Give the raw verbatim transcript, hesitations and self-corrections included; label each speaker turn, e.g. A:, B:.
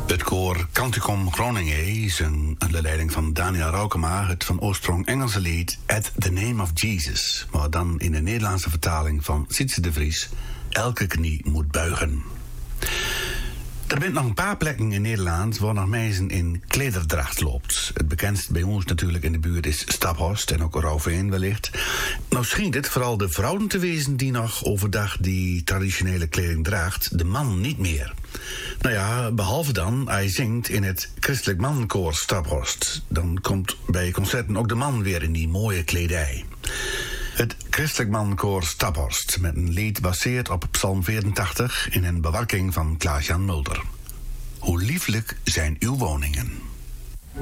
A: Het koor Canticum Groningen zong onder leiding van Daniel Raukema het van oorsprong Engelse lied At the Name of Jesus, maar dan in de Nederlandse vertaling van Sietse de Vries, Elke knie moet buigen. Er zijn nog een paar plekken in Nederland waar nog mensen in klederdracht loopt. Het bekendst bij ons natuurlijk in de buurt is Staphorst en ook Rouveen wellicht. Nou schijnt het vooral de vrouwen te wezen die nog overdag die traditionele kleding draagt, de man niet meer. Nou ja, behalve dan, hij zingt in het christelijk mannenkoor Staphorst. Dan komt bij concerten ook de man weer in die mooie kledij. Het christelijk mannenkoor Staphorst met een lied gebaseerd op Psalm vierentachtig in een bewerking van Klaas-Jan Mulder. Hoe lieflijk zijn uw woningen.